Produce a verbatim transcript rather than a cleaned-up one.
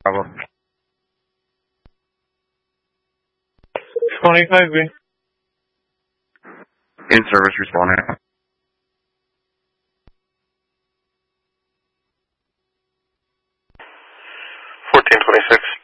Bravo. twenty-five B. In service, responding. fourteen twenty-six.